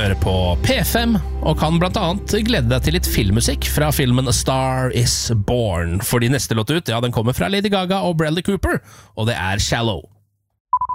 hører på P5 og kan blant annet glede deg til litt filmmusikk fra filmen A Star is Born. Fordi neste låt ut, ja, den kommer fra Lady Gaga og Bradley Cooper, og det er Shallow.